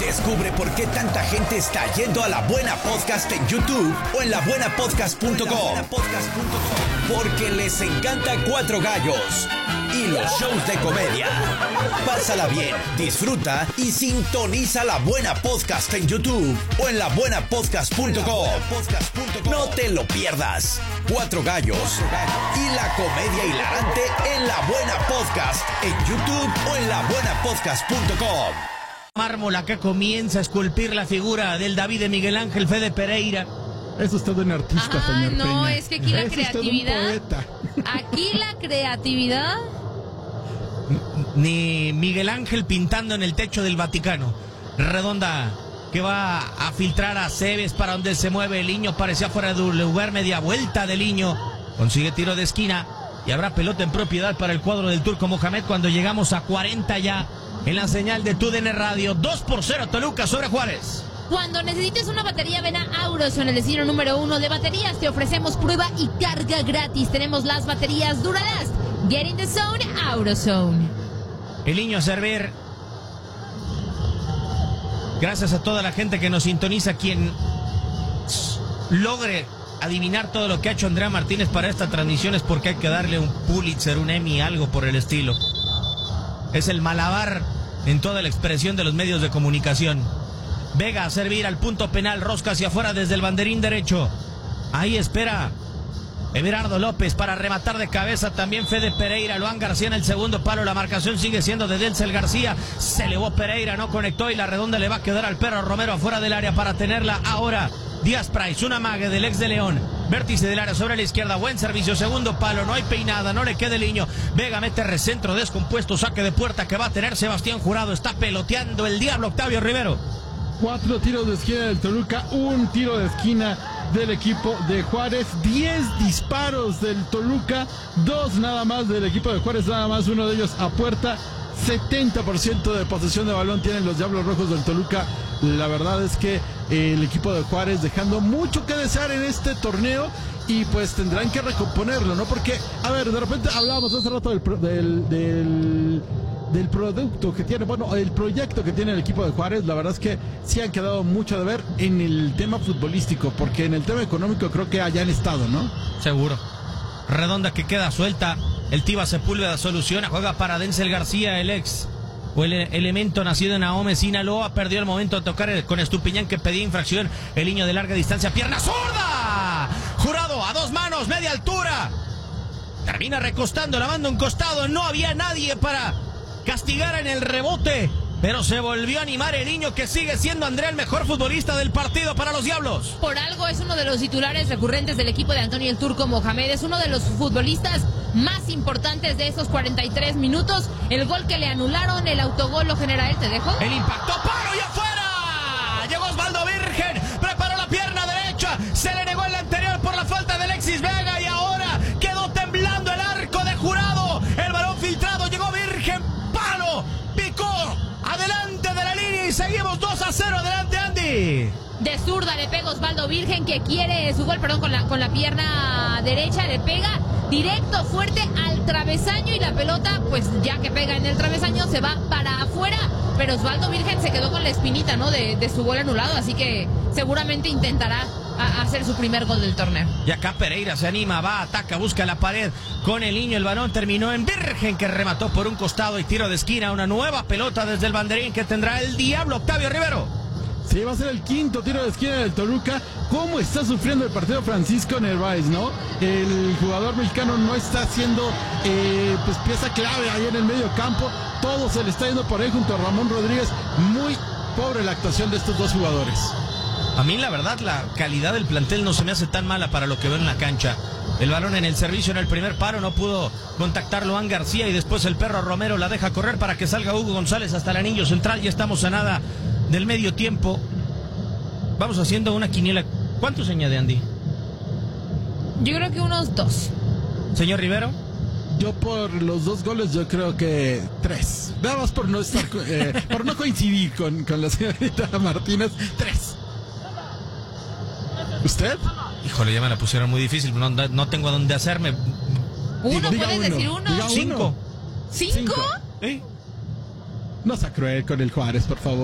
Descubre por qué tanta gente está yendo a La Buena Podcast en YouTube o en labuenapodcast.com. Porque les encanta Cuatro Gallos y los shows de comedia. Pásala bien, disfruta y sintoniza La Buena Podcast en YouTube o en labuenapodcast.com. No te lo pierdas. Cuatro Gallos y la comedia hilarante en La Buena Podcast en YouTube o en labuenapodcast.com. Mármol acá comienza a esculpir la figura del David de Miguel Ángel Fede Pereira. Eso es todo un artista, señor no, Peña. es que aquí la Eso creatividad. es todo un poeta. Aquí la creatividad. Ni Miguel Ángel pintando en el techo del Vaticano. Redonda que va a filtrar a Cebes para donde se mueve el Niño. Parecía fuera de lugar, media vuelta del Niño. Consigue tiro de esquina y habrá pelota en propiedad para el cuadro del Turco Mohamed cuando llegamos a 40 ya en la señal de TUDN Radio. 2-0 Toluca sobre Juárez. Cuando necesites una batería, ven a Auroson, el destino número 1 de baterías. Te ofrecemos prueba y carga gratis. Tenemos las baterías Duralast. Get in the zone, Auroson. El Niño a servir. Gracias a toda la gente que nos sintoniza, quien logre adivinar todo lo que ha hecho Andrea Martínez para esta transmisión es porque hay que darle un Pulitzer, un Emmy, algo por el estilo. Es el malabar en toda la expresión de los medios de comunicación. Vega a servir al punto penal, rosca hacia afuera desde el banderín derecho. Ahí espera Everardo López para rematar de cabeza también Fede Pereira. Luan García en el segundo palo. La marcación sigue siendo de Denzel García. Se elevó Pereira, no conectó y la redonda le va a quedar al perro Romero afuera del área para tenerla ahora. Díaz Price, una mague del ex de León. Vértice del área sobre la izquierda. Buen servicio, segundo palo. No hay peinada, no le queda el Niño. Vega mete recentro descompuesto. Saque de puerta que va a tener Sebastián Jurado. Está peloteando el diablo Octavio Rivero. 4 tiros de esquina del Toluca, 1 tiro de esquina del equipo de Juárez, 10 disparos del Toluca, 2 nada más del equipo de Juárez, nada más uno de ellos a puerta. 70% de posesión de balón tienen los Diablos Rojos del Toluca. La verdad es que el equipo de Juárez dejando mucho que desear en este torneo y pues tendrán que recomponerlo, ¿no? Porque, a ver, de repente hablábamos hace rato del producto que tiene, bueno, el proyecto que tiene el equipo de Juárez. La verdad es que sí han quedado mucho de ver en el tema futbolístico, porque en el tema económico creo que hayan estado, ¿no? Seguro. Redonda que queda suelta. El Tiva Sepúlveda soluciona, juega para Denzel García, el ex o el elemento nacido en Ahome, Sinaloa. Perdió el momento de tocar con Estupiñán que pedía infracción. El Niño de larga distancia, pierna zurda. Jurado a 2 manos, media altura. Termina recostando, la manda a un costado. No había nadie para castigar en el rebote, pero se volvió a animar el Niño, que sigue siendo Andrea el mejor futbolista del partido para los Diablos. Por algo es uno de los titulares recurrentes del equipo de Antonio el Turco Mohamed. Es uno de los futbolistas más importantes de esos 43 minutos. El gol que le anularon, el autogol lo genera él. ¿Te dejo? El impacto, paro y afuera. Llegó Osvaldo Virgen, preparó la pierna derecha, se le negó el anterior por la falta de Alexis Vega y ahora quedó temblando el arco de Jurado. El balón filtrado, llegó Virgen, palo, picó, adelante de la línea y seguimos 2-0, adelante Andy. De zurda le pega Osvaldo Virgen, que quiere su gol, perdón, con la pierna derecha, le pega directo, fuerte al travesaño y la pelota, pues ya que pega en el travesaño, se va para afuera. Pero Osvaldo Virgen se quedó con la espinita, ¿no? De su gol anulado, así que seguramente intentará hacer su primer gol del torneo. Y acá Pereira se anima, va, ataca, busca la pared con el Niño. El balón terminó en Virgen, que remató por un costado y tiro de esquina. Una nueva pelota desde el banderín que tendrá el Diablo Octavio Rivero. Sí, va a ser el 5º tiro de esquina del Toluca. ¿Cómo está sufriendo el partido Francisco Narváez, no? El jugador mexicano no está haciendo pues pieza clave ahí en el medio campo. Todo se le está yendo por ahí junto a Ramón Rodríguez. Muy pobre la actuación de estos dos jugadores. A mí la verdad la calidad del plantel no se me hace tan mala para lo que veo en la cancha. El balón en el servicio en el primer paro, no pudo contactar Luan García y después el perro Romero la deja correr para que salga Hugo González hasta el anillo central. Ya estamos a nada del medio tiempo. Vamos haciendo una quiniela. ¿Cuánto se añade, Andy? Yo creo que unos 2. Señor Rivero. Yo por los 2 goles yo creo que 3. Nada más por no estar por no coincidir con la señorita Martínez. 3. ¿Usted? Híjole, ya me la pusieron muy difícil. No tengo a dónde hacerme. ¿Uno? Diga ¿Puedes decir uno? Diga 5. ¿5? ¿Eh? No sea cruel con el Juárez, por favor.